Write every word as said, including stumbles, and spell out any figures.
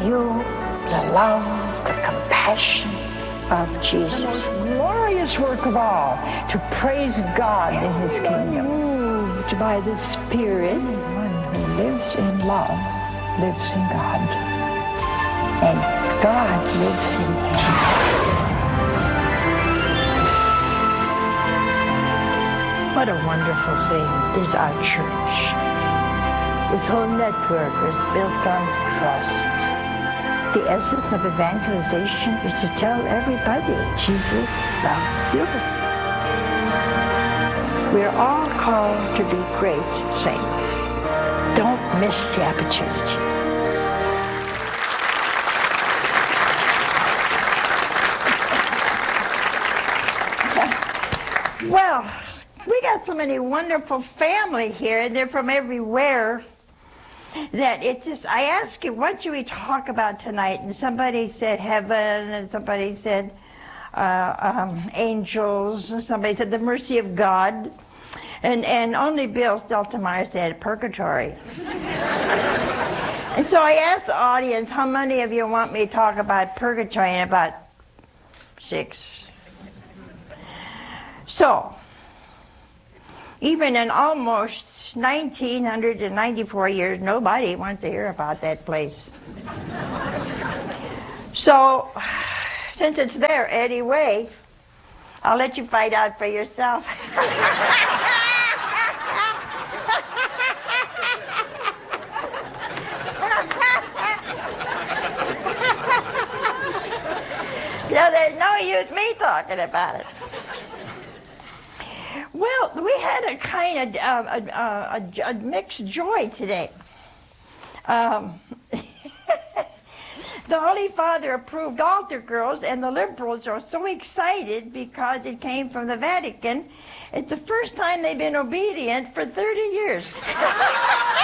you the love, the compassion of Jesus. The most glorious work of all, to praise God in His kingdom. Moved by the Spirit, one who lives in love lives in God, and God lives in him. What a wonderful thing is our church. This whole network is built on trust. The essence of evangelization is to tell everybody Jesus loves you. We're all called to be great saints. Don't miss the opportunity. Well, we got so many wonderful family here, and they're from everywhere, that it just, I asked you, what should we talk about tonight? And somebody said heaven, and somebody said uh, um, angels, and somebody said the mercy of God, and, and only Bill Steltemeyer said purgatory. And so I asked the audience, how many of you want me to talk about purgatory? And about six. So, even in almost nineteen ninety-four years, nobody wants to hear about that place. So, since it's there anyway, I'll let you find out for yourself. So there's no use me talking about it. Well, we had a kind of uh, a, a, a mixed joy today. Um, the Holy Father approved altar girls, and the liberals are so excited because it came from the Vatican. It's the first time they've been obedient for thirty years.